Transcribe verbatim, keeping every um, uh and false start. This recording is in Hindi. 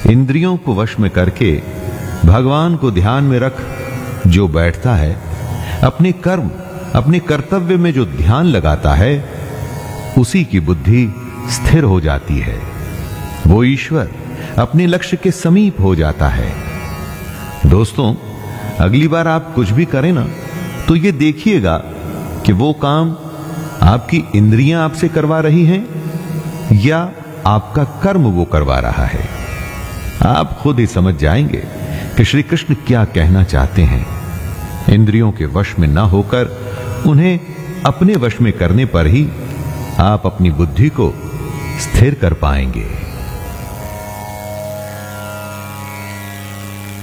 इंद्रियों को वश में करके भगवान को ध्यान में रख जो बैठता है, अपने कर्म अपने कर्तव्य में जो ध्यान लगाता है, उसी की बुद्धि स्थिर हो जाती है। वो ईश्वर अपने लक्ष्य के समीप हो जाता है। दोस्तों, अगली बार आप कुछ भी करें ना, तो ये देखिएगा कि वो काम आपकी इंद्रियां आपसे करवा रही हैं या आपका कर्म वो करवा रहा है। आप खुद ही समझ जाएंगे कि श्री कृष्ण क्या कहना चाहते हैं। इंद्रियों के वश में ना होकर उन्हें अपने वश में करने पर ही आप अपनी बुद्धि को स्थिर कर पाएंगे।